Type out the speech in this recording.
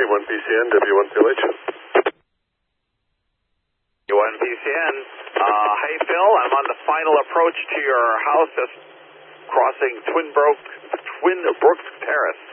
T1PCN, W1QH. T1PCN. Hey, Phil, I'm on the final approach to your house, just crossing Twin Brook Terrace.